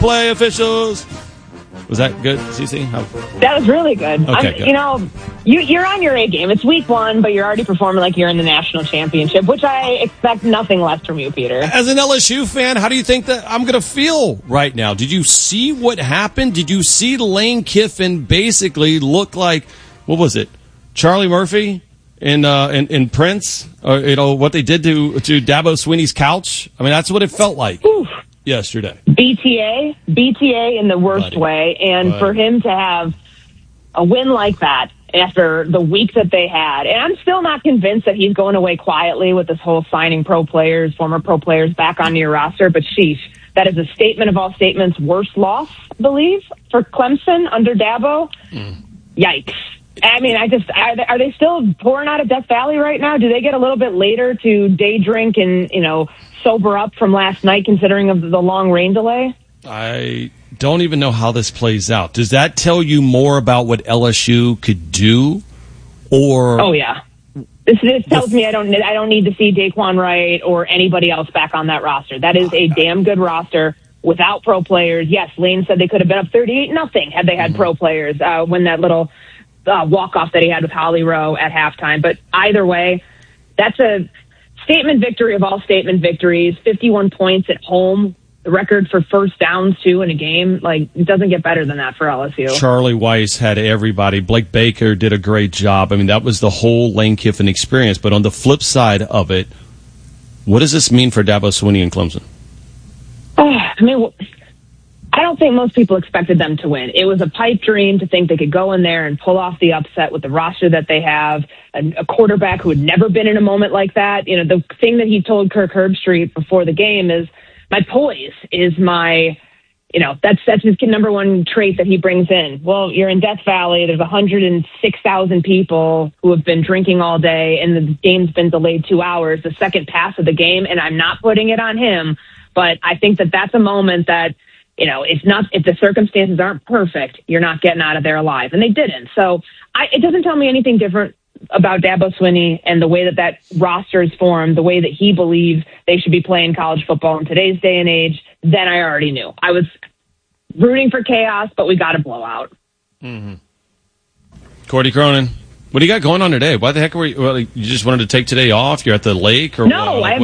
play, officials. Was that good, CC? That was really good. Okay, good. You know, you're on your A game. It's week 1, but you're already performing like you're in the national championship, which I expect nothing less from you, Peter. As an LSU fan, how do you think that I'm going to feel right now? Did you see what happened? Did you see Lane Kiffin basically look like, what was it, Charlie Murphy in Prince? Or, you know, what they did to Dabo Swinney's couch? I mean, that's what it felt like. Oof. Yesterday. BTA in the worst way. And for him to have a win like that after the week that they had, and I'm still not convinced that he's going away quietly with this whole signing former pro players back onto your roster, but sheesh, that is a statement of all statements, worst loss, I believe, for Clemson under Dabo. Yikes. I mean, are they still pouring out of Death Valley right now? Do they get a little bit later to day drink and, you know, sober up from last night considering of the long rain delay? I don't even know how this plays out. Does that tell you more about what LSU could do? Or oh yeah, this tells me I don't need to see Daquan Wright or anybody else back on that roster. That is a damn good roster without pro players. Yes, Lane said they could have been up 38-0 had they had pro players when that little walk-off that he had with Holly Rowe at halftime. But either way, that's a statement victory of all statement victories. 51 points at home. The record for first downs, too, in a game. Like, it doesn't get better than that for LSU. Charlie Weiss had everybody. Blake Baker did a great job. I mean, that was the whole Lane Kiffin experience. But on the flip side of it, what does this mean for Dabo Swinney and Clemson? I don't think most people expected them to win. It was a pipe dream to think they could go in there and pull off the upset with the roster that they have, a quarterback who had never been in a moment like that. You know, the thing that he told Kirk Herbstreit before the game is, my poise is my, you know, that's his number one trait that he brings in. Well, you're in Death Valley. There's 106,000 people who have been drinking all day, and the game's been delayed 2 hours, the second pass of the game, and I'm not putting it on him, but I think that that's a moment that, you know, if the circumstances aren't perfect, you're not getting out of there alive. And they didn't. So it doesn't tell me anything different about Dabo Swinney and the way that roster is formed, the way that he believes they should be playing college football in today's day and age, than I already knew. I was rooting for chaos, but we got a blowout. Mm-hmm. Cordy Cronin, what do you got going on today? Why the heck were you just wanted to take today off? You're at the lake? Or no, I have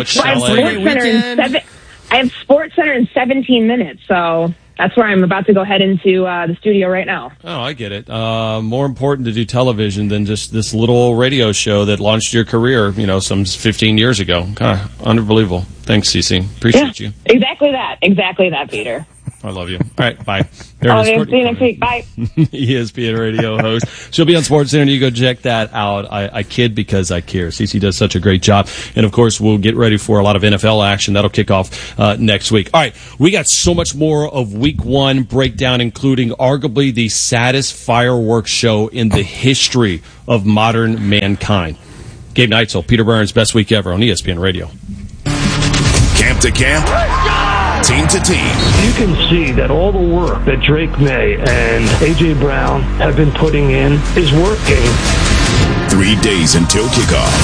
SportsCenter in 17 minutes, so that's where I'm about to go head into the studio right now. Oh, I get it. More important to do television than just this little radio show that launched your career, you know, some 15 years ago. Unbelievable. Thanks, CC. Appreciate you. Exactly that, Peter. I love you. All right, bye. See you next week. Bye. ESPN radio host. She'll be on SportsCenter. You go check that out. I kid because I care. CC does such a great job. And, of course, we'll get ready for a lot of NFL action. That'll kick off next week. All right, we got so much more of Week 1 breakdown, including arguably the saddest fireworks show in the history of modern mankind. Gabe Neitzel, Peter Burns, best week ever on ESPN Radio. Camp to camp. Team to team. You can see that all the work that Drake May and A.J. Brown have been putting in is working. 3 days until kickoff.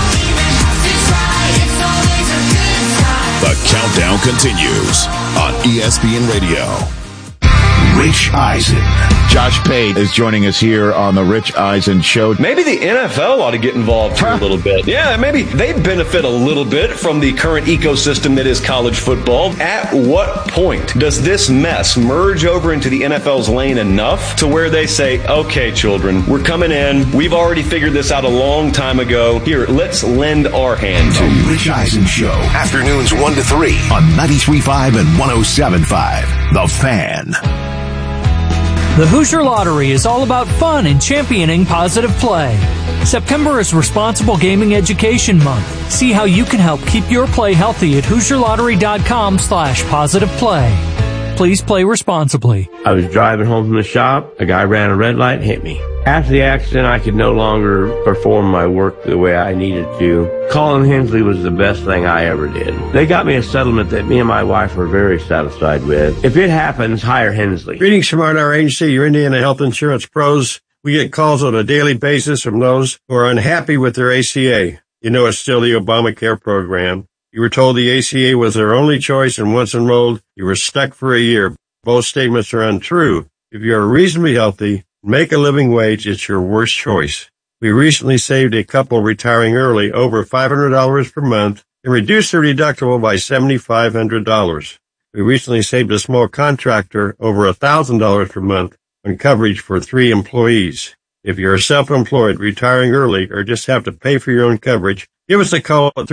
The countdown continues on ESPN Radio. Rich Eisen. Josh Pate is joining us here on the Rich Eisen Show. Maybe the NFL ought to get involved here a little bit. Yeah, maybe they benefit a little bit from the current ecosystem that is college football. At what point does this mess merge over into the NFL's lane enough to where they say, okay, children, we're coming in. We've already figured this out a long time ago. Here, let's lend our hand to you. The Rich Eisen Show. Afternoons 1 to 3 on 93.5 and 107.5. The Fan. The Hoosier Lottery is all about fun and championing positive play. September is Responsible Gaming Education Month. See how you can help keep your play healthy at HoosierLottery.com/positive play. Please play responsibly. I was driving home from the shop. A guy ran a red light and hit me. After the accident, I could no longer perform my work the way I needed to. Calling Hensley was the best thing I ever did. They got me a settlement that me and my wife were very satisfied with. If it happens, hire Hensley. Greetings from our agency, your Indiana Health Insurance Pros. We get calls on a daily basis from those who are unhappy with their ACA. You know it's still the Obamacare program. You were told the ACA was their only choice, and once enrolled, you were stuck for a year. both statements are untrue. If you are reasonably healthy, make a living wage, it's your worst choice. We recently saved a couple retiring early over $500 per month and reduced their deductible by $7,500. We recently saved a small contractor over $1,000 per month on coverage for 3 employees. If you're self-employed, retiring early, or just have to pay for your own coverage, give us a call at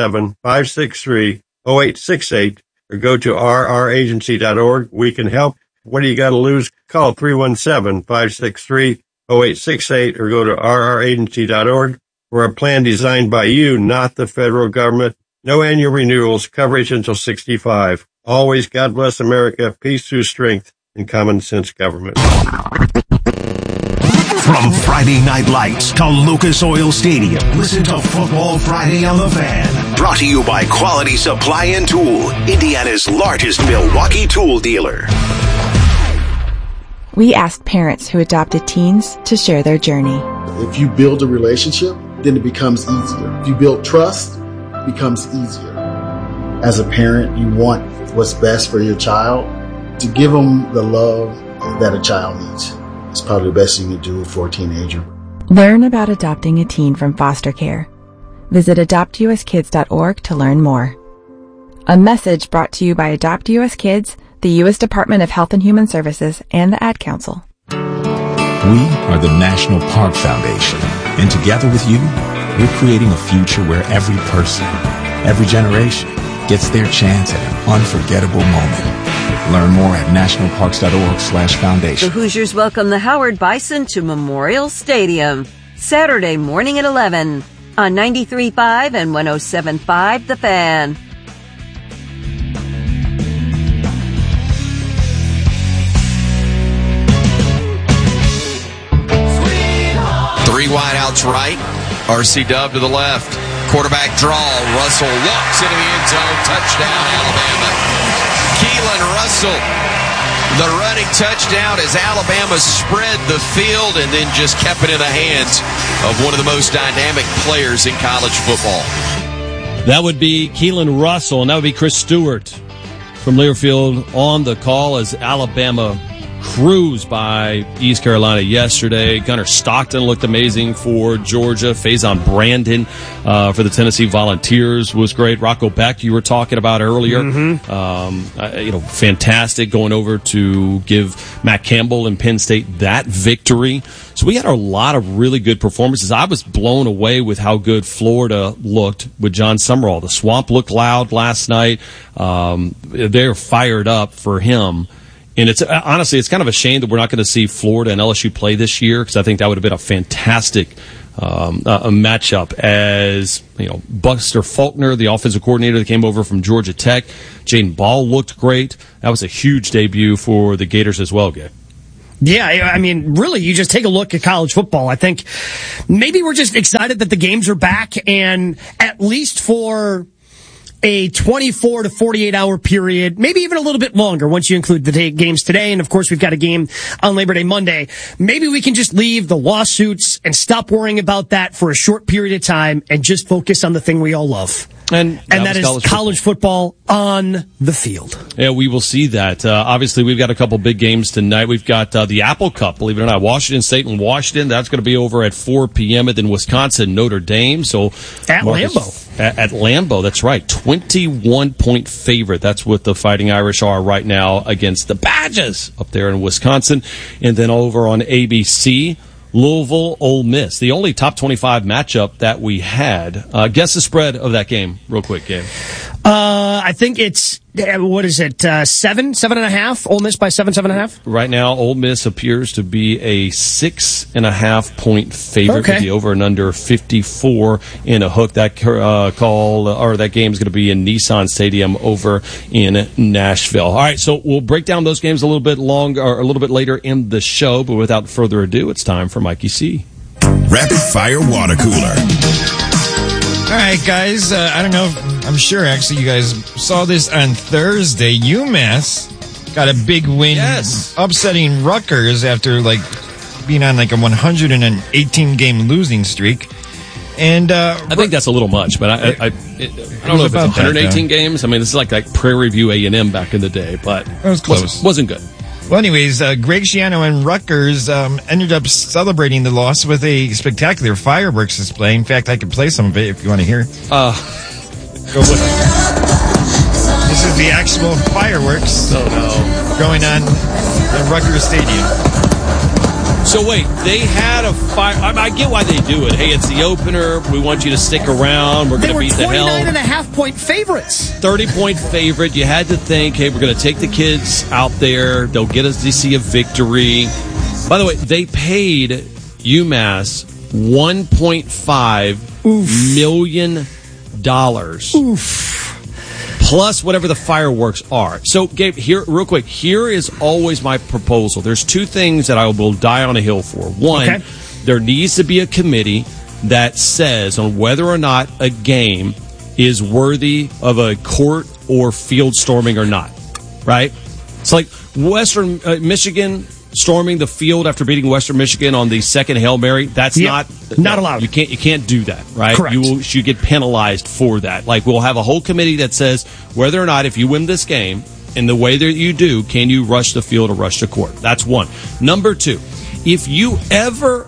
317-563-0868 or go to rragency.org. We can help. What do you got to lose? Call 317-563-0868 or go to rragency.org for a plan designed by you, not the federal government. No annual renewals, coverage until 65. Always God bless America, peace through strength, and common sense government. From Friday Night Lights to Lucas Oil Stadium, listen to Football Friday on the Fan. Brought to you by Quality Supply and Tool, Indiana's largest Milwaukee tool dealer. We asked parents who adopted teens to share their journey. If you build a relationship, then it becomes easier. If you build trust, it becomes easier. As a parent, you want what's best for your child, to give them the love that a child needs. It's probably the best thing to do for a teenager. Learn about adopting a teen from foster care. Visit adoptuskids.org to learn more. A message brought to you by Adopt US Kids, the U.S. Department of Health and Human Services, and the Ad Council. We are the National Park Foundation, and together with you, we're creating a future where every person, every generation, gets their chance at an unforgettable moment. Learn more at nationalparks.org/foundation. The Hoosiers welcome the Howard Bison to Memorial Stadium Saturday morning at 11 on 93.5 and 107.5 The Fan. Three wideouts right, R.C. Dub to the left. Quarterback draw, Russell walks into the end zone, touchdown Alabama. Keelan Russell, the running touchdown as Alabama spread the field and then just kept it in the hands of one of the most dynamic players in college football. That would be Keelan Russell, and that would be Chris Stewart from Learfield on the call as Alabama cruised by East Carolina yesterday. Gunnar Stockton looked amazing for Georgia. Faison Brandon for the Tennessee Volunteers was great. Rocco Beck, you were talking about earlier. Fantastic going over to give Matt Campbell and Penn State that victory. So we had a lot of really good performances. I was blown away with how good Florida looked with John Summerall. The Swamp looked loud last night. They're fired up for him. And it's honestly, it's kind of a shame that we're not going to see Florida and LSU play this year, because I think that would have been a fantastic a matchup. As you know, Buster Faulkner, the offensive coordinator that came over from Georgia Tech, Jaden Ball looked great. That was a huge debut for the Gators as well, Gabe. Yeah, I mean, really, you just take a look at college football. I think maybe we're just excited that the games are back, and at least for a 24 to 48 hour period, maybe even a little bit longer once you include the games today. And of course, we've got a game on Labor Day Monday. Maybe we can just leave the lawsuits and stop worrying about that for a short period of time and just focus on the thing we all love. And that is college football on the field. Yeah, we will see that. Obviously, we've got a couple big games tonight. We've got the Apple Cup, believe it or not, Washington State and Washington. That's going to be over at 4 p.m. And then Wisconsin, Notre Dame. So at Lambeau. At Lambeau, that's right. 21-point favorite. That's what the Fighting Irish are right now against the Badgers up there in Wisconsin. And then over on ABC, Louisville, Ole Miss. The only top 25 matchup that we had. Guess the spread of that game, real quick, Gabe. I think it's, what is it, 7.5? Ole Miss by 7.5? Right now, Ole Miss appears to be a 6.5-point favorite. Okay. With the over and under 54 in a hook. That that game is going to be in Nissan Stadium over in Nashville. All right, so we'll break down those games a little bit longer, or a little bit later in the show. But without further ado, it's time for Mikey C. Rapid Fire Water Cooler. All right, guys. I don't know. I'm sure, actually, you guys saw this on Thursday. UMass got a big win, upsetting Rutgers after being on a 118-game losing streak. And I think that's a little much, but I don't know if it's 118 games. I mean, this is like Prairie View A&M back in the day, but it was close. Wasn't good. Well, anyways, Greg Schiano and Rutgers ended up celebrating the loss with a spectacular fireworks display. In fact, I could play some of it if you want to hear. Go with it. This is the actual fireworks going on at Rutgers Stadium. So wait, they had a fire. I get why they do it. Hey, it's the opener. We want you to stick around. We're going to beat the hell. They were 29.5-point favorites. 30-point favorite. You had to think, hey, we're going to take the kids out there. They'll get us to see a victory. By the way, they paid UMass $1.5 million. Plus whatever the fireworks are. So, Gabe, here, real quick, here is always my proposal. There's two things that I will die on a hill for. One, there needs to be a committee that says on whether or not a game is worthy of a court or field storming or not. Right? It's like Western Michigan storming the field after beating Western Michigan on the second Hail Mary. That's not allowed. You can't do that, right? Correct. You get penalized for that. Like, we'll have a whole committee that says whether or not, if you win this game in the way that you do, can you rush the field or rush the court? That's one. Number two, if you ever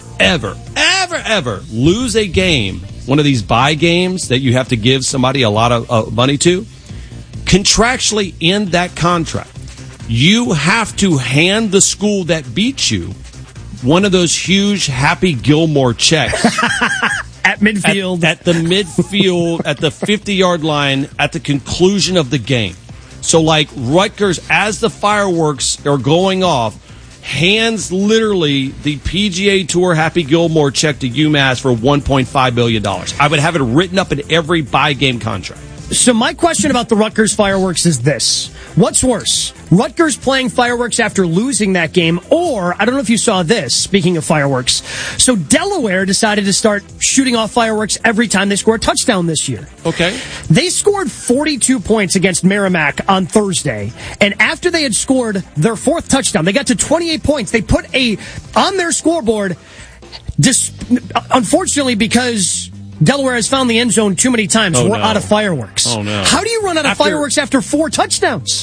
lose a game, one of these bye games that you have to give somebody a lot of money to, contractually in that contract, you have to hand the school that beat you one of those huge Happy Gilmore checks. At midfield. At the midfield, at the 50-yard line, at the conclusion of the game. So, like, Rutgers, as the fireworks are going off, hands literally the PGA Tour Happy Gilmore check to UMass for $1.5 million. I would have it written up in every bye game contract. So my question about the Rutgers fireworks is this. What's worse? Rutgers playing fireworks after losing that game, or, I don't know if you saw this, speaking of fireworks, so Delaware decided to start shooting off fireworks every time they score a touchdown this year. Okay. They scored 42 points against Merrimack on Thursday, and after they had scored their fourth touchdown, they got to 28 points. They put on their scoreboard, unfortunately, because Delaware has found the end zone too many times. We're out of fireworks. Oh, no. How do you run out of fireworks after 4 touchdowns?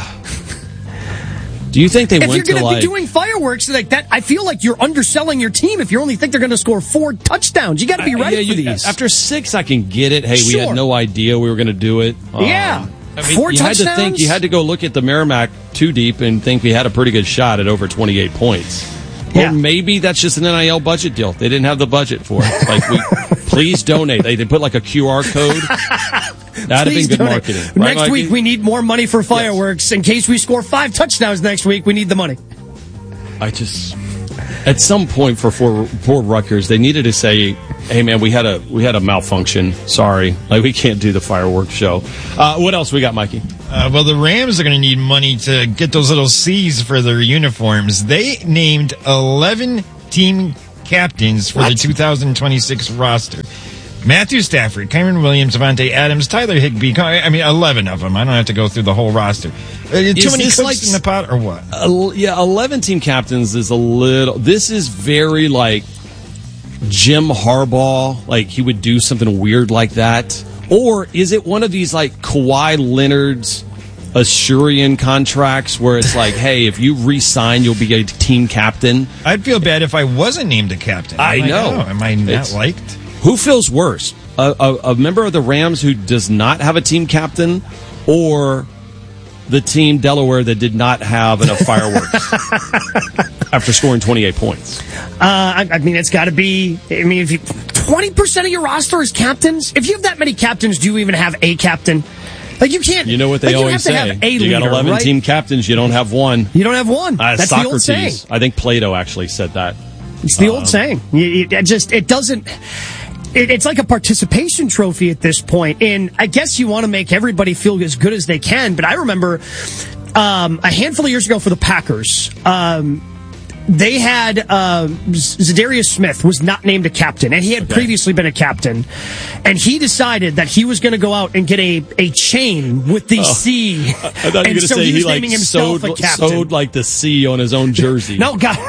Do you think they went to, if you're going to be doing fireworks like that, I feel like you're underselling your team if you only think they're going to score 4 touchdowns. You got to be ready for these. After 6, I can get it. Hey, we had no idea we were going to do it. Yeah. I mean, 4 touchdowns? You had to go look at the Merrimack too deep and think we had a pretty good shot at over 28 points. Yeah. Or maybe that's just an NIL budget deal. They didn't have the budget for it. Like, please donate. They put like a QR code. That'd have been good marketing. Right, next week, we need more money for fireworks. Yes. In case we score 5 touchdowns next week, we need the money. At some point for poor Rutgers, they needed to say, hey, man, we had a malfunction. Sorry. Like, we can't do the fireworks show. What else we got, Mikey? Well, the Rams are going to need money to get those little C's for their uniforms. They named 11 team captains for the 2026 roster. Matthew Stafford, Kyren Williams, Devontae Adams, Tyler Higbee. 11 of them. I don't have to go through the whole roster. Too many cooks in the pot, or what? 11 team captains is a little... This is very, like, Jim Harbaugh. Like, he would do something weird like that. Or is it one of these, like, Kawhi Leonard's Assyrian contracts where it's like, hey, if you re-sign, you'll be a team captain? I'd feel bad if I wasn't named a captain. I know. Am I not liked? Who feels worse? A member of the Rams who does not have a team captain, or the team Delaware that did not have enough fireworks after scoring 28 points? I mean, it's got to be... I mean, if 20% of your roster is captains? If you have that many captains, do you even have a captain? Like, you can't... You know what they always say. You got 11 team captains, you don't have one. You don't have one. That's Socrates. The old saying. I think Plato actually said that. It's the old saying. It doesn't... It's like a participation trophy at this point, and I guess you want to make everybody feel as good as they can, but I remember a handful of years ago for the Packers, they had Zadarius Smith was not named a captain, and he had previously been a captain, and he decided that he was going to go out and get a chain with the C. I thought you were going to say he like sewed like the C on his own jersey. No, God.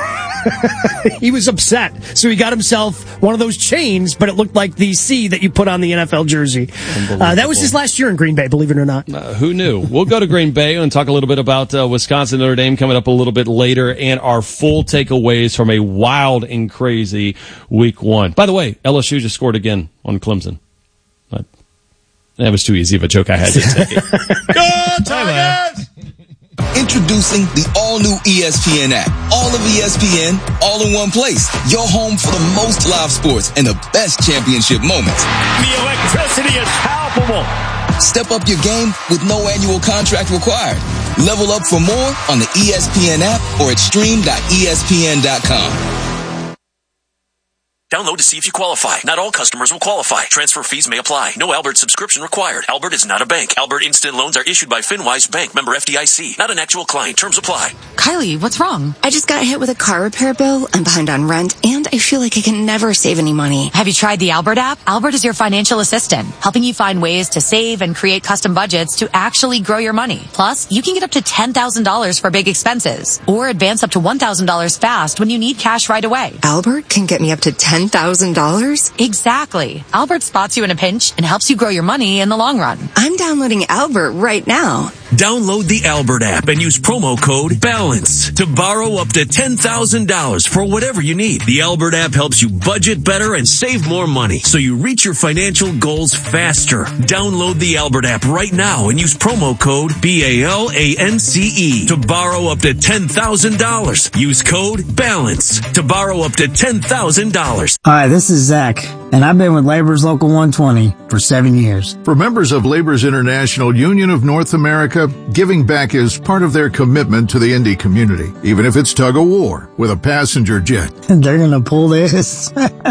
He was upset. So he got himself one of those chains, but it looked like the C that you put on the NFL jersey. That was his last year in Green Bay, believe it or not. Who knew? We'll go to Green Bay and talk a little bit about Wisconsin Notre Dame coming up a little bit later, and our full takeaways from a wild and crazy week one. By the way, LSU just scored again on Clemson. But that was too easy of a joke. I had to take it. Go Tigers! Introducing the all-new ESPN app. All of ESPN, all in one place. Your home for the most live sports and the best championship moments. The electricity is palpable. Step up your game with no annual contract required. Level up for more on the ESPN app or at stream.espn.com. Download to see if you qualify. Not all customers will qualify. Transfer fees may apply. No Albert subscription required. Albert is not a bank. Albert Instant Loans are issued by FinWise Bank, member FDIC. Not an actual client. Terms apply. Kylie, what's wrong? I just got hit with a car repair bill. I'm behind on rent, and I feel like I can never save any money. Have you tried the Albert app? Albert is your financial assistant, helping you find ways to save and create custom budgets to actually grow your money. Plus, you can get up to $10,000 for big expenses, or advance up to $1,000 fast when you need cash right away. Albert can get me up to $10,000? Exactly. Albert spots you in a pinch and helps you grow your money in the long run. I'm downloading Albert right now. Download the Albert app and use promo code BALANCE to borrow up to $10,000 for whatever you need. The Albert app helps you budget better and save more money so you reach your financial goals faster. Download the Albert app right now and use promo code BALANCE to borrow up to $10,000. Use code BALANCE to borrow up to $10,000. Hi, this is Zach, and I've been with Labor's Local 120 for 7 years. For members of Labor's International Union of North America, giving back is part of their commitment to the Indy community, even if it's tug-of-war with a passenger jet. They're going to pull this?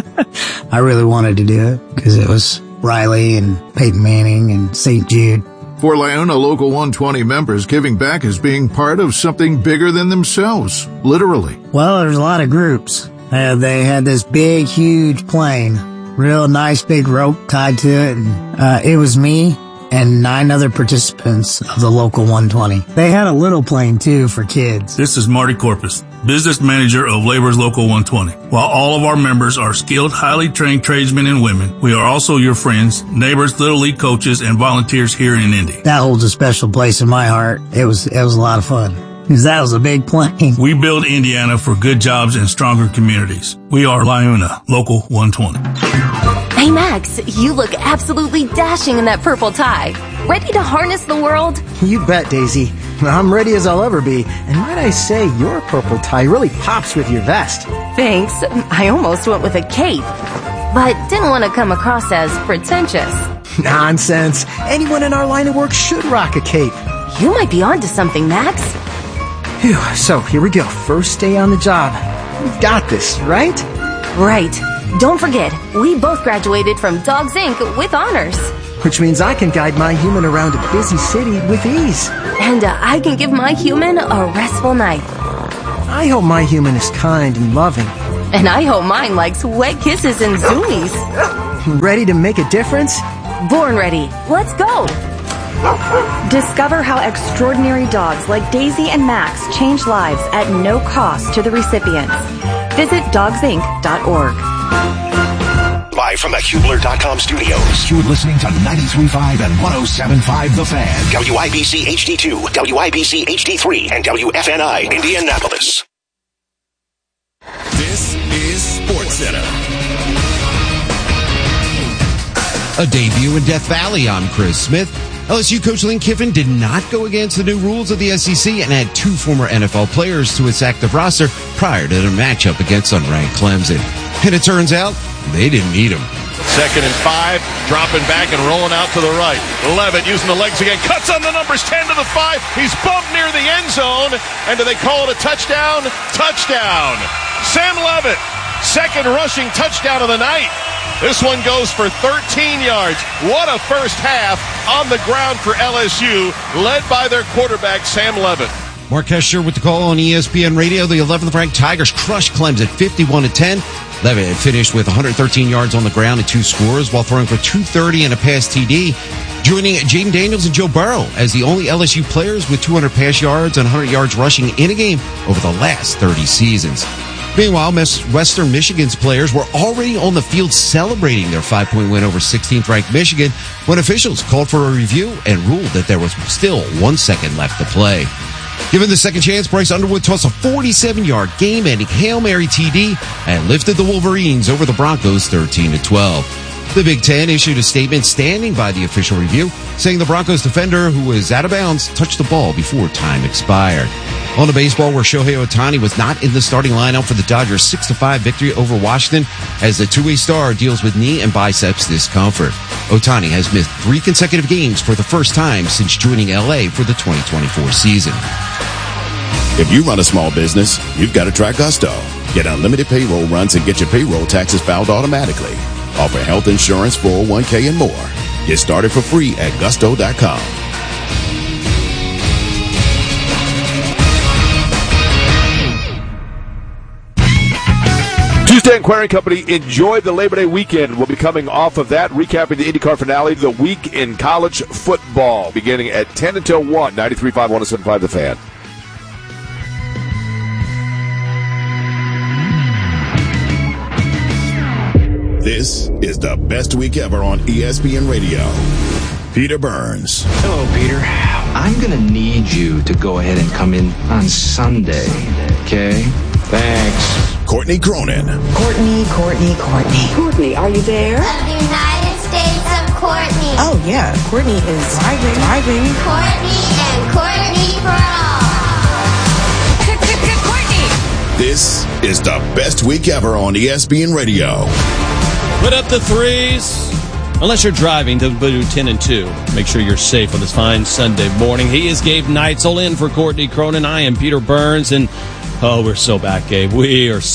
I really wanted to do it because it was Riley and Peyton Manning and St. Jude. For Liona Local 120 members, giving back is being part of something bigger than themselves, literally. Well, there's a lot of groups. They had this big, huge plane, real nice big rope tied to it, and it was me and 9 other participants of the Local 120. They had a little plane, too, for kids. This is Marty Corpus, business manager of Labor's Local 120. While all of our members are skilled, highly trained tradesmen and women, we are also your friends, neighbors, Little League coaches, and volunteers here in Indy. That holds a special place in my heart. It was a lot of fun. Because that was a big plane. We build Indiana for good jobs and stronger communities. We are Liona Local 120. Hey, Max, you look absolutely dashing in that purple tie. Ready to harness the world? You bet, Daisy. I'm ready as I'll ever be. And might I say, your purple tie really pops with your vest. Thanks. I almost went with a cape, but didn't want to come across as pretentious. Nonsense. Anyone in our line of work should rock a cape. You might be onto something, Max. Phew, so here we go. First day on the job. We've got this, right? Right. Don't forget, we both graduated from Dogs Inc. with honors. Which means I can guide my human around a busy city with ease. And I can give my human a restful night. I hope my human is kind and loving. And I hope mine likes wet kisses and zoomies. Ready to make a difference? Born ready. Let's go! Discover how extraordinary dogs like Daisy and Max change lives at no cost to the recipients. Visit dogsinc.org. Live from the Hubler.com studios, you're listening to 93.5 and 107.5 The Fan, WIBC HD2, WIBC HD3, and WFNI Indianapolis. This is SportsCenter. A debut in Death Valley. I'm Chris Smith. LSU coach Lane Kiffin did not go against the new rules of the SEC and had 2 former NFL players to its active roster prior to their matchup against unranked Clemson. And it turns out they didn't need him. 2nd and 5, dropping back and rolling out to the right. Levitt using the legs again, cuts on the numbers 10 to the 5. He's bumped near the end zone. And do they call it a touchdown? Touchdown. Sam Levitt, 2nd rushing touchdown of the night. This one goes for 13 yards. What a first half on the ground for LSU, led by their quarterback, Sam Levitt. Mark Hesher with the call on ESPN Radio. The 11th ranked Tigers crushed Clemson 51-10. Levitt finished with 113 yards on the ground and 2 scores while throwing for 230 and a pass TD. Joining Jaden Daniels and Joe Burrow as the only LSU players with 200 pass yards and 100 yards rushing in a game over the last 30 seasons. Meanwhile, Western Michigan's players were already on the field celebrating their 5-point win over 16th-ranked Michigan when officials called for a review and ruled that there was still 1 second left to play. Given the second chance, Bryce Underwood tossed a 47-yard game-ending Hail Mary TD and lifted the Wolverines over the Broncos 13-12. The Big Ten issued a statement standing by the official review, saying the Broncos defender, who was out of bounds, touched the ball before time expired. On to baseball, where Shohei Ohtani was not in the starting lineup for the Dodgers' 6-5 victory over Washington as the two-way star deals with knee and biceps discomfort. Ohtani has missed 3 consecutive games for the first time since joining LA for the 2024 season. If you run a small business, you've got to try Gusto. Get unlimited payroll runs and get your payroll taxes filed automatically. Offer health insurance, 401k, and more. Get started for free at gusto.com. Tuesday Inquiring Company enjoyed the Labor Day weekend. We'll be coming off of that, recapping the IndyCar finale, the week in college football, beginning at 10 until 1, 93.5, 107.5 The Fan. This is the best week ever on ESPN Radio. Peter Burns. Hello, Peter. I'm going to need you to go ahead and come in on Sunday, okay? Thanks. Courtney Cronin. Courtney. Courtney, are you there? Of the United States of Courtney. Oh, yeah. Courtney is driving. Courtney and Courtney for all. Courtney. This is the best week ever on ESPN Radio. Put up the threes. Unless you're driving, to do 10 and 2. Make sure you're safe on this fine Sunday morning. He is Gabe Neitzel in for Courtney Cronin. I am Peter Burns, and we're so back, Gabe. We are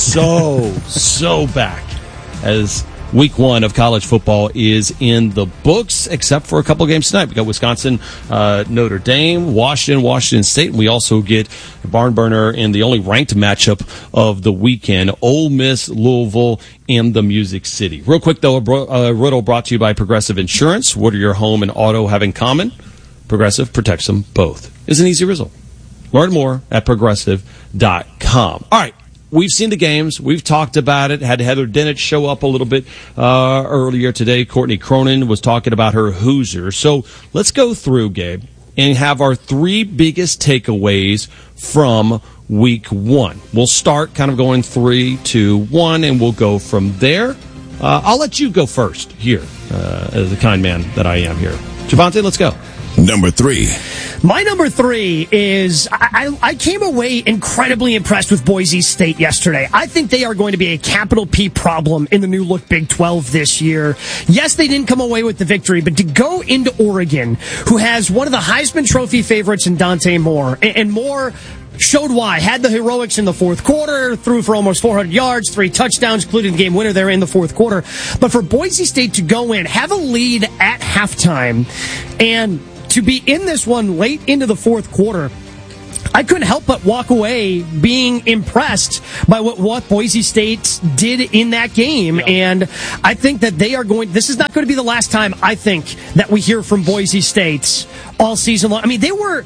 so back as Week 1 of college football is in the books, except for a couple of games tonight. We got Wisconsin, Notre Dame, Washington State, and we also get a barn burner in the only ranked matchup of the weekend, Ole Miss, Louisville, in the Music City. Real quick, though, a riddle brought to you by Progressive Insurance. What do your home and auto have in common? Progressive protects them both. It's an easy result. Learn more at progressive.com. All right. We've seen the games. We've talked about it. Had Heather Dennett show up a little bit earlier today. Courtney Cronin was talking about her Hoosiers. So let's go through, Gabe, and have our 3 biggest takeaways from Week 1. We'll start kind of going 3, 2, 1, and we'll go from there. I'll let you go first here, as the kind man that I am here. Javante, let's go. Number 3. My number 3 is I came away incredibly impressed with Boise State yesterday. I think they are going to be a capital P problem in the new look Big 12 this year. Yes, they didn't come away with the victory, but to go into Oregon, who has one of the Heisman Trophy favorites in Dante Moore, and Moore showed why. Had the heroics in the fourth quarter, threw for almost 400 yards, 3 touchdowns, including the game winner there in the fourth quarter. But for Boise State to go in, have a lead at halftime, and to be in this one late into the fourth quarter, I couldn't help but walk away being impressed by what Boise State did in that game. Yeah. And I think that this is not going to be the last time, I think, that we hear from Boise State all season long. I mean, they were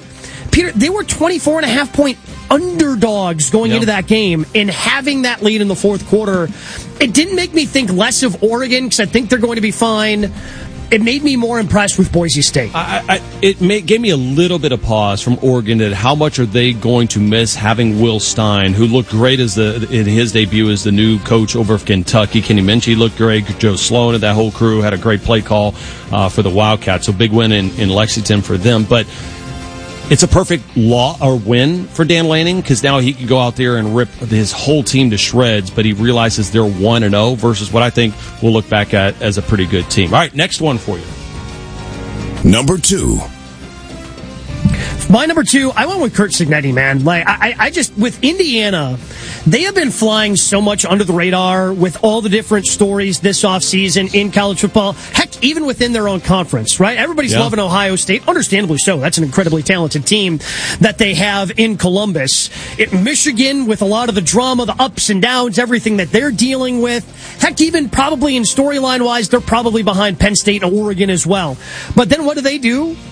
24.5-point underdogs going into that game, and having that lead in the fourth quarter, it didn't make me think less of Oregon, because I think they're going to be fine. It made me more impressed with Boise State. It gave me a little bit of pause from Oregon at how much are they going to miss having Will Stein, who looked great in his debut as the new coach over Kentucky. Kenny Minchie looked great. Joe Sloan and that whole crew had a great play call for the Wildcats. So big win in Lexington for them. But it's a perfect win for Dan Lanning, because now he can go out there and rip his whole team to shreds, but he realizes they're 1-0 versus what I think we'll look back at as a pretty good team. All right, next one for you. Number 2. My number 2, I went with Curt Cignetti, man. Like, I just, with Indiana, they have been flying so much under the radar with all the different stories this offseason in college football. Heck, even within their own conference, right? Everybody's loving Ohio State, understandably so. That's an incredibly talented team that they have in Columbus. Michigan, with a lot of the drama, the ups and downs, everything that they're dealing with. Heck, even probably in storyline-wise, they're probably behind Penn State and Oregon as well. But then what do?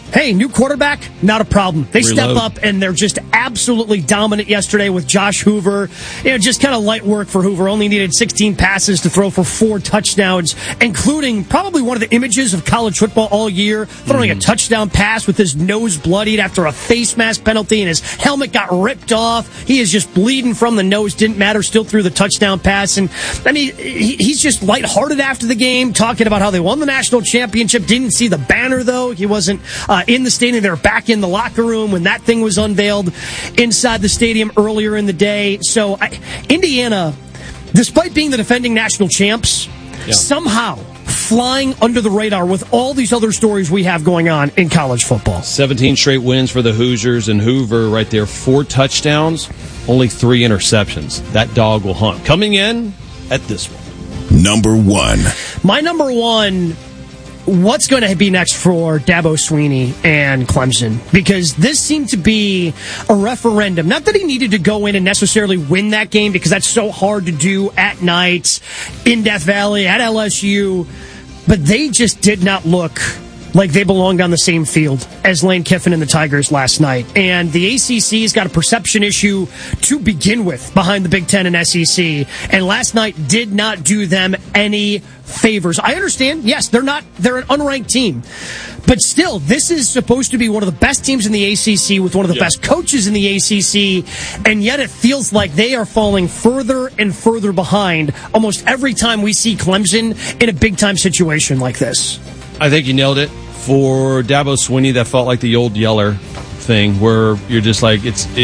Hey, new quarterback, not a problem. They step Reload. up, and they're just absolutely dominant yesterday with Josh Hoover. Just kind of light work for Hoover. Only needed 16 passes to throw for 4 touchdowns, including probably one of the images of college football all year, throwing a touchdown pass with his nose bloodied after a face mask penalty, and his helmet got ripped off. He is just bleeding from the nose. Didn't matter. Still threw the touchdown pass. And I mean, he's just lighthearted after the game, talking about how they won the national championship. Didn't see the banner, though. He wasn't in the stadium. They were back in the locker room when that thing was unveiled inside the stadium earlier in the day. So Indiana, despite being the defending national champs, somehow flying under the radar with all these other stories we have going on in college football. 17 straight wins for the Hoosiers, and Hoover right there, 4 touchdowns, only 3 interceptions. That dog will hunt. Coming in at this one. Number 1. My number 1, what's going to be next for Dabo Swinney and Clemson? Because this seemed to be a referendum. Not that he needed to go in and necessarily win that game, because that's so hard to do at night in Death Valley, at LSU. But they just did not look like they belonged on the same field as Lane Kiffin and the Tigers last night. And the ACC's got a perception issue to begin with behind the Big Ten and SEC. And last night did not do them any favors. I understand, yes, they're an unranked team. But still, this is supposed to be one of the best teams in the ACC with one of the best coaches in the ACC. And yet it feels like they are falling further and further behind almost every time we see Clemson in a big-time situation like this. I think you nailed it. For Dabo Swinney, that felt like the old Yeller thing, where you're just like,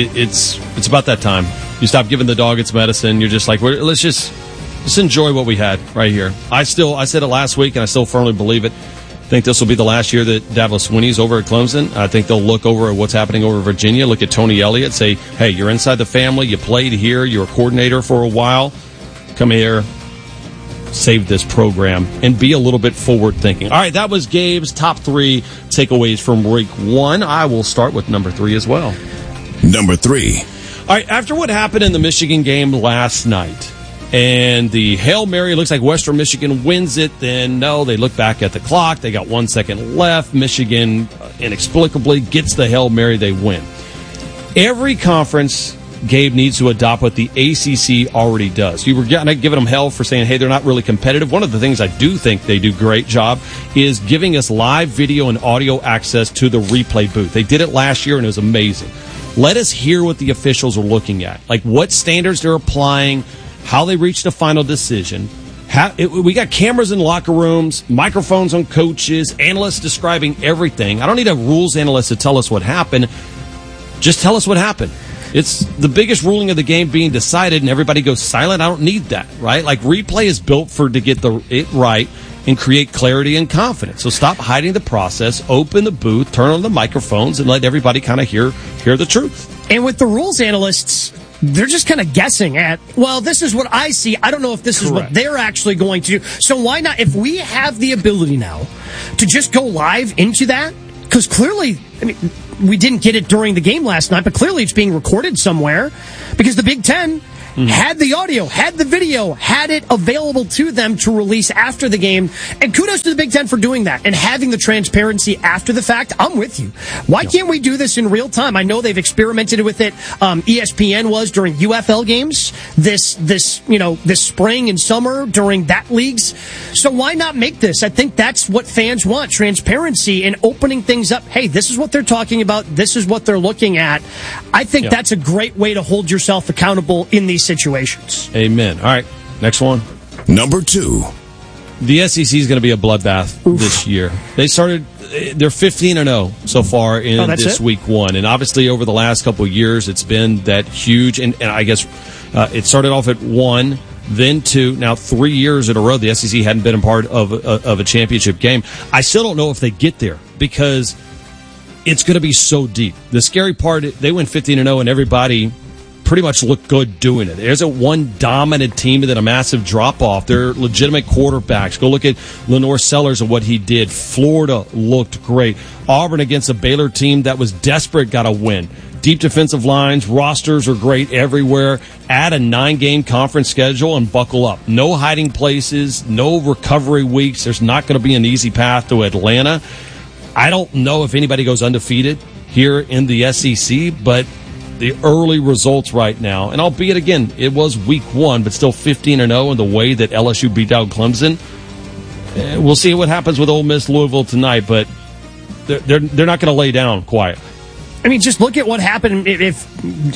it's about that time. You stop giving the dog its medicine. You're just like, let's just enjoy what we had right here. I said it last week, and I still firmly believe it. I think this will be the last year that Dabo Swinney's over at Clemson. I think they'll look over at what's happening over Virginia, look at Tony Elliott, say, hey, you're inside the family, you played here, you're a coordinator for a while, come here, save this program, and be a little bit forward-thinking. All right, that was Gabe's top 3 takeaways from week 1. I will start with number 3 as well. Number 3. All right, after what happened in the Michigan game last night, and the Hail Mary looks like Western Michigan wins it, then no, they look back at the clock. They got 1 second left. Michigan inexplicably gets the Hail Mary. They win. Every conference, Gabe, needs to adopt what the ACC already does. You were giving them hell for saying, hey, they're not really competitive. One of the things I do think they do a great job is giving us live video and audio access to the replay booth. They did it last year, and it was amazing. Let us hear what the officials are looking at, like what standards they're applying, how they reached a final decision. We got cameras in locker rooms, microphones on coaches, analysts describing everything. I don't need a rules analyst to tell us what happened. Just tell us what happened. It's the biggest ruling of the game being decided, and everybody goes silent. I don't need that, right? Like, replay is built to get it right and create clarity and confidence. So stop hiding the process, open the booth, turn on the microphones, and let everybody kind of hear the truth. And with the rules analysts, they're just kind of guessing at, well, this is what I see. I don't know if this is what they're actually going to do. So why not, if we have the ability now to just go live into that? Because clearly, I mean, we didn't get it during the game last night, but clearly it's being recorded somewhere because the Big Ten had the audio, had the video, had it available to them to release after the game. And kudos to the Big Ten for doing that and having the transparency after the fact. I'm with you. Why can't we do this in real time? I know they've experimented with it. ESPN was during UFL games this spring and summer during that leagues. So why not make this? I think that's what fans want, transparency and opening things up. Hey, this is what they're talking about. This is what they're looking at. I think that's a great way to hold yourself accountable in these situations. Amen. All right, next one. Number 2. The SEC is going to be a bloodbath this year. They're 15-0 so far in this week 1. And obviously over the last couple of years, it's been that huge. And I guess it started off at 1, then 2. Now 3 years in a row, the SEC hadn't been a part of a championship game. I still don't know if they get there because it's going to be so deep. The scary part, they went 15-0 and everybody pretty much look good doing it. There's one dominant team and then a massive drop-off. They're legitimate quarterbacks. Go look at Lenore Sellers and what he did. Florida looked great. Auburn against a Baylor team that was desperate got a win. Deep defensive lines, rosters are great everywhere. Add a 9-game conference schedule and buckle up. No hiding places, no recovery weeks. There's not going to be an easy path to Atlanta. I don't know if anybody goes undefeated here in the SEC, but the early results right now, and albeit again, it was week 1, but still 15-0 in the way that LSU beat out Clemson. We'll see what happens with Ole Miss Louisville tonight, but they're not going to lay down quiet. I mean, just look at what happened if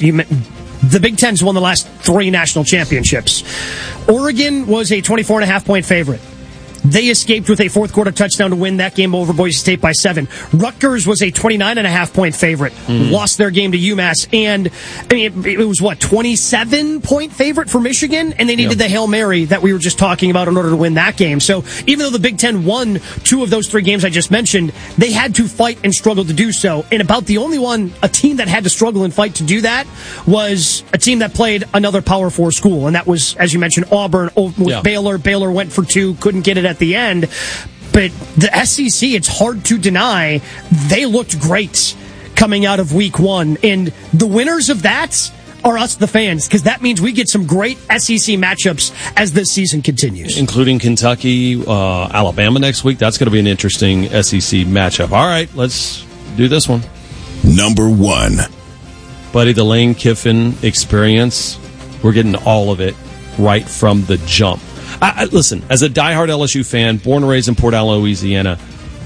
the Big Ten's won the last 3 national championships. Oregon was a 24.5-point favorite. They escaped with a fourth-quarter touchdown to win that game over Boise State by 7. Rutgers was a 29.5-point favorite, lost their game to UMass, and I mean, it was, 27-point favorite for Michigan, and they needed the Hail Mary that we were just talking about in order to win that game. So even though the Big Ten won 2 of those 3 games I just mentioned, they had to fight and struggle to do so. And about the only a team that had to struggle and fight to do that was a team that played another Power 4 school, and that was, as you mentioned, Auburn with Baylor. Baylor went for 2, couldn't get it at the end. But the SEC, it's hard to deny, they looked great coming out of week 1. And the winners of that are us, the fans, because that means we get some great SEC matchups as this season continues. Including Kentucky, Alabama next week. That's going to be an interesting SEC matchup. All right, let's do this one. Number 1. Buddy, the Lane Kiffin experience, we're getting all of it right from the jump. Listen, as a diehard LSU fan, born and raised in Port Allen, Louisiana,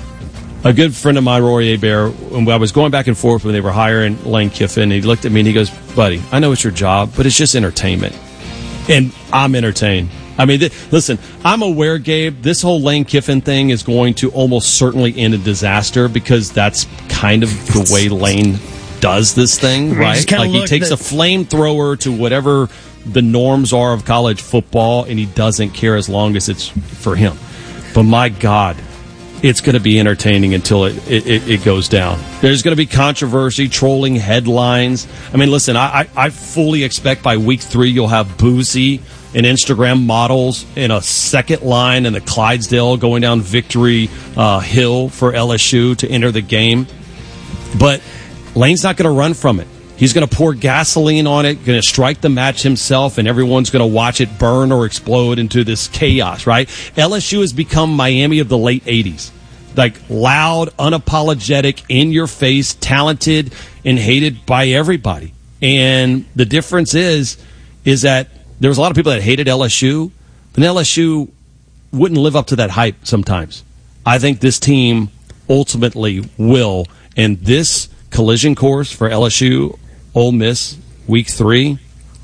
a good friend of mine, Rory Hebert, when I was going back and forth when they were hiring Lane Kiffin, he looked at me and he goes, buddy, I know it's your job, but it's just entertainment. And I'm entertained. I mean, listen, I'm aware, Gabe, this whole Lane Kiffin thing is going to almost certainly end in disaster because that's kind of the way Lane does this thing, right? Like he takes a flamethrower to whatever the norms are of college football, and he doesn't care as long as it's for him. But my God, it's going to be entertaining until it goes down. There's going to be controversy, trolling headlines. I mean, listen, I fully expect by week 3 you'll have Boozy and Instagram models in a second line in the Clydesdale going down Victory Hill for LSU to enter the game. But Lane's not going to run from it. He's going to pour gasoline on it, going to strike the match himself, and everyone's going to watch it burn or explode into this chaos, right? LSU has become Miami of the late 80s. Like loud, unapologetic, in-your-face, talented, and hated by everybody. And the difference is that there was a lot of people that hated LSU, but LSU wouldn't live up to that hype sometimes. I think this team ultimately will, and this collision course for LSU Ole Miss, week 3,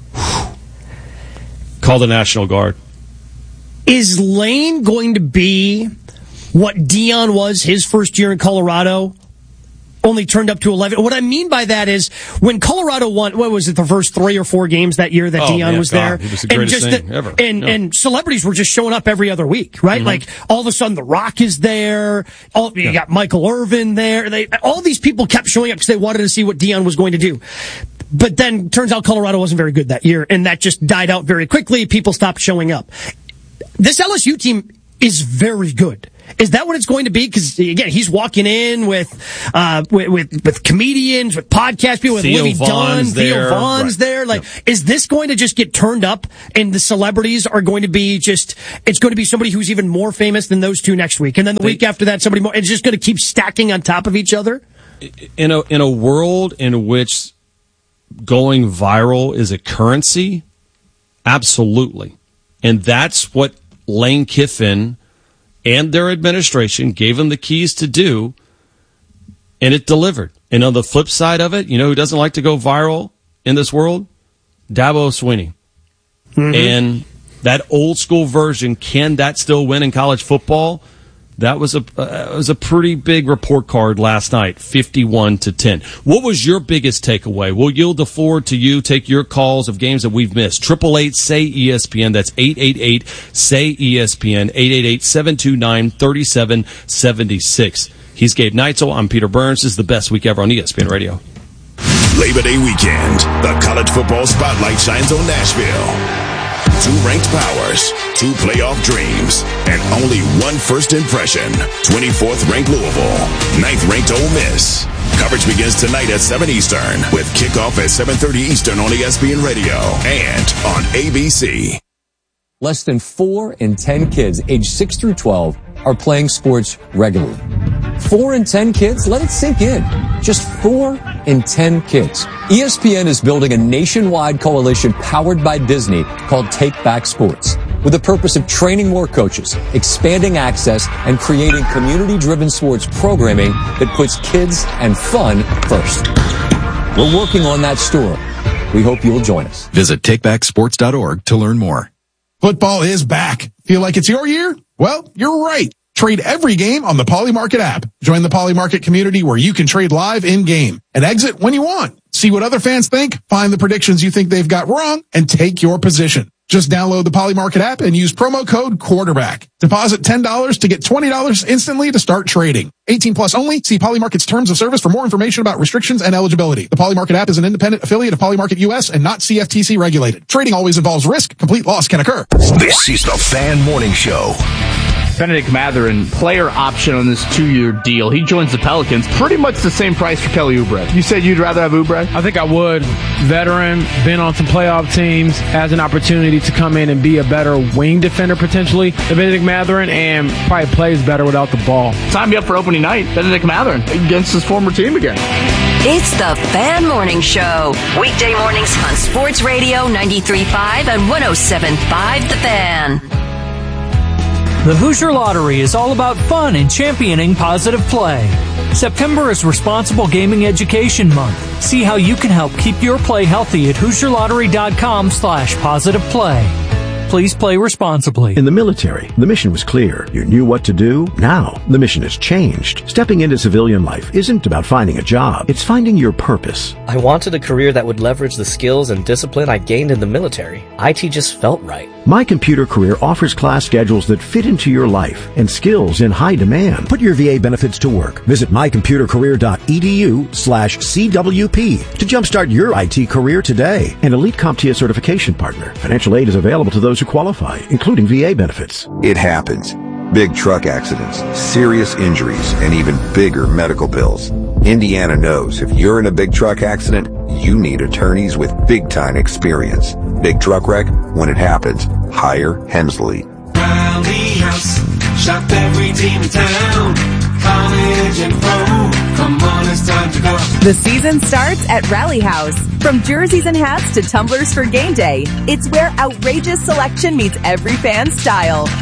call the National Guard. Is Lane going to be what Deion was his first year in Colorado? Only turned up to 11. What I mean by that is when Colorado won, what was it, the first 3 or 4 games that year that Deion was there? It was the greatest thing ever. And celebrities were just showing up every other week, right? Mm-hmm. Like all of a sudden The Rock is there. You got Michael Irvin there. All these people kept showing up because they wanted to see what Deion was going to do. But then turns out Colorado wasn't very good that year, and that just died out very quickly. People stopped showing up. This LSU team is very good. Is that what it's going to be? Because again, he's walking in with comedians, with podcast people, with Livy Dunn, Theo Vaughn's there. Like, is this going to just get turned up, and the celebrities are going to be it's going to be somebody who's even more famous than those 2 next week, and then the week after that, somebody more. It's just going to keep stacking on top of each other. In a world in which going viral is a currency, absolutely, and that's what Lane Kiffin and their administration gave them the keys to do, and it delivered. And on the flip side of it, you know who doesn't like to go viral in this world? Dabo Swinney. Mm-hmm. And that old school version, can that still win in college football? That was a pretty big report card last night, 51-10. What was your biggest takeaway? We'll yield the floor to you. Take your calls of games that we've missed. 888-SAY-ESPN. That's 888-SAY-ESPN. 888-729-3776. He's Gabe Neitzel. I'm Peter Burns. This is the best week ever on ESPN Radio. Labor Day weekend, the college football spotlight shines on Nashville. 2 ranked powers, 2 playoff dreams, and only 1 first impression. 24th ranked Louisville, 9th ranked Ole Miss. Coverage begins tonight at 7 Eastern with kickoff at 7:30 Eastern on ESPN Radio and on ABC. Less than 4 in 10 kids aged 6 through 12 are playing sports regularly. 4 in 10 kids? Let it sink in. Just 4 in 10 kids. ESPN is building a nationwide coalition powered by Disney called Take Back Sports, with the purpose of training more coaches, expanding access, and creating community-driven sports programming that puts kids and fun first. We're working on that story. We hope you'll join us. Visit takebacksports.org to learn more. Football is back. Feel like it's your year? Well, you're right. Trade every game on the Polymarket app. Join the Polymarket community where you can trade live in-game and exit when you want. See what other fans think, find the predictions you think they've got wrong, and take your position. Just download the Polymarket app and use promo code quarterback. Deposit $10 to get $20 instantly to start trading. 18 plus only. See Polymarket's terms of service for more information about restrictions and eligibility. The Polymarket app is an independent affiliate of Polymarket US and not CFTC regulated. Trading always involves risk. Complete loss can occur. This is the Fan Morning Show. Benedict Mathurin, player option on this 2-year deal. He joins the Pelicans. Pretty much the same price for Kelly Oubre. You said you'd rather have Oubre? I think I would. Veteran, been on some playoff teams, has an opportunity to come in and be a better wing defender potentially than Benedict Mathurin, and probably plays better without the ball. Sign me up for opening night. Benedict Mathurin against his former team again. It's the Fan Morning Show. Weekday mornings on Sports Radio 93.5 and 107.5 The Fan. The Hoosier Lottery is all about fun and championing positive play. September is Responsible Gaming Education Month. See how you can help keep your play healthy at HoosierLottery.com/positiveplay. Please play responsibly. In the military, the mission was clear. You knew what to do. Now, the mission has changed. Stepping into civilian life isn't about finding a job. It's finding your purpose. I wanted a career that would leverage the skills and discipline I gained in the military. IT just felt right. My Computer Career offers class schedules that fit into your life and skills in high demand. Put your VA benefits to work. Visit mycomputercareer.edu/CWP to jumpstart your IT career today. An Elite CompTIA certification partner. Financial aid is available to those who qualify, including VA benefits. It happens. Big truck accidents, serious injuries, and even bigger medical bills. Indiana knows if you're in a big truck accident, you need attorneys with big-time experience. Big truck wreck, when it happens, hire Hensley. Rally House, shop every team in town. College and pro, come on, it's time to go. The season starts at Rally House. From jerseys and hats to tumblers for game day, it's where outrageous selection meets every fan's style.